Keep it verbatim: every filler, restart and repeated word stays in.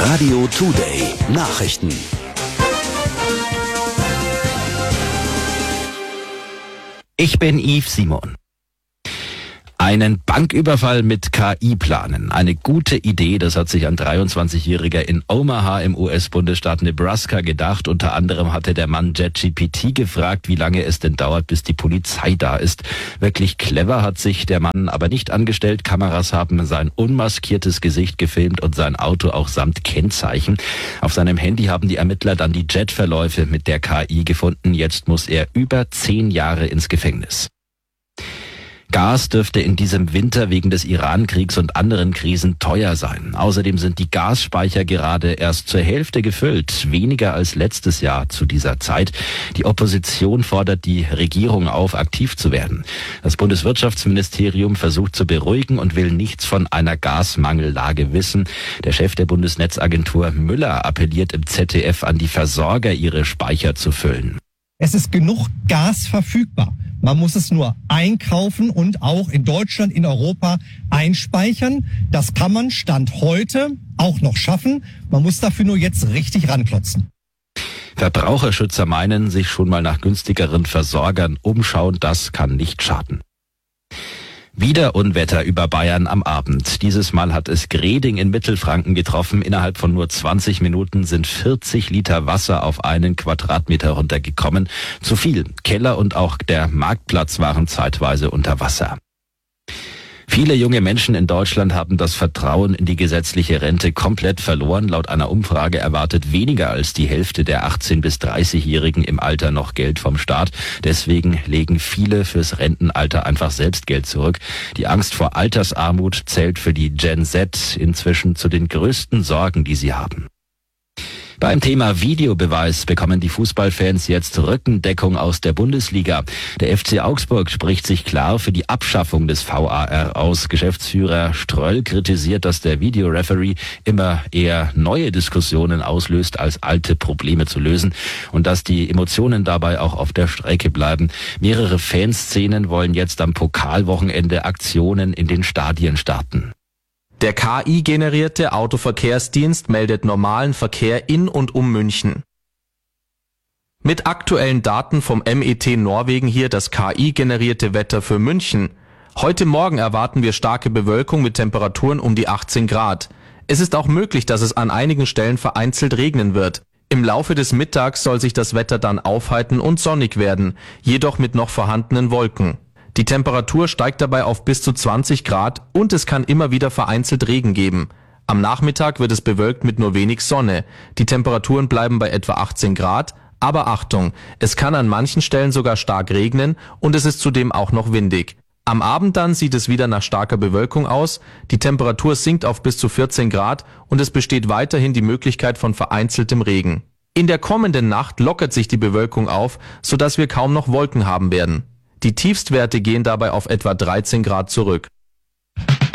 Radio Today Nachrichten. Ich bin Yves Simon. Einen Banküberfall mit K I planen. Eine gute Idee, das hat sich ein dreiundzwanzigjähriger in Omaha im U S-Bundesstaat Nebraska gedacht. Unter anderem hatte der Mann ChatGPT gefragt, wie lange es denn dauert, bis die Polizei da ist. Wirklich clever hat sich der Mann aber nicht angestellt. Kameras haben sein unmaskiertes Gesicht gefilmt und sein Auto auch samt Kennzeichen. Auf seinem Handy haben die Ermittler dann die Chatverläufe mit der K I gefunden. Jetzt muss er über zehn Jahre ins Gefängnis. Gas dürfte in diesem Winter wegen des Iran-Kriegs und anderen Krisen teuer sein. Außerdem sind die Gasspeicher gerade erst zur Hälfte gefüllt, weniger als letztes Jahr zu dieser Zeit. Die Opposition fordert die Regierung auf, aktiv zu werden. Das Bundeswirtschaftsministerium versucht zu beruhigen und will nichts von einer Gasmangellage wissen. Der Chef der Bundesnetzagentur Müller appelliert im Z D F an die Versorger, ihre Speicher zu füllen. Es ist genug Gas verfügbar. Man muss es nur einkaufen und auch in Deutschland, in Europa einspeichern. Das kann man Stand heute auch noch schaffen. Man muss dafür nur jetzt richtig ranklotzen. Verbraucherschützer meinen, sich schon mal nach günstigeren Versorgern umschauen, das kann nicht schaden. Wieder Unwetter über Bayern am Abend. Dieses Mal hat es Greding in Mittelfranken getroffen. Innerhalb von nur zwanzig Minuten sind vierzig Liter Wasser auf einen Quadratmeter runtergekommen. Zu viel. Keller und auch der Marktplatz waren zeitweise unter Wasser. Viele junge Menschen in Deutschland haben das Vertrauen in die gesetzliche Rente komplett verloren. Laut einer Umfrage erwartet weniger als die Hälfte der achtzehn- bis dreißigjährigen im Alter noch Geld vom Staat. Deswegen legen viele fürs Rentenalter einfach selbst Geld zurück. Die Angst vor Altersarmut zählt für die Gen Z inzwischen zu den größten Sorgen, die sie haben. Beim Thema Videobeweis bekommen die Fußballfans jetzt Rückendeckung aus der Bundesliga. Der F C Augsburg spricht sich klar für die Abschaffung des V A R aus. Geschäftsführer Ströll kritisiert, dass der Videoreferee immer eher neue Diskussionen auslöst, als alte Probleme zu lösen und dass die Emotionen dabei auch auf der Strecke bleiben. Mehrere Fanszenen wollen jetzt am Pokalwochenende Aktionen in den Stadien starten. Der K I-generierte Autoverkehrsdienst meldet normalen Verkehr in und um München. Mit aktuellen Daten vom M E T Norwegen hier das K I-generierte Wetter für München. Heute Morgen erwarten wir starke Bewölkung mit Temperaturen um die achtzehn Grad. Es ist auch möglich, dass es an einigen Stellen vereinzelt regnen wird. Im Laufe des Mittags soll sich das Wetter dann aufheiten und sonnig werden, jedoch mit noch vorhandenen Wolken. Die Temperatur steigt dabei auf bis zu zwanzig Grad und es kann immer wieder vereinzelt Regen geben. Am Nachmittag wird es bewölkt mit nur wenig Sonne. Die Temperaturen bleiben bei etwa achtzehn Grad, aber Achtung, es kann an manchen Stellen sogar stark regnen und es ist zudem auch noch windig. Am Abend dann sieht es wieder nach starker Bewölkung aus, die Temperatur sinkt auf bis zu vierzehn Grad und es besteht weiterhin die Möglichkeit von vereinzeltem Regen. In der kommenden Nacht lockert sich die Bewölkung auf, sodass wir kaum noch Wolken haben werden. Die Tiefstwerte gehen dabei auf etwa dreizehn Grad zurück.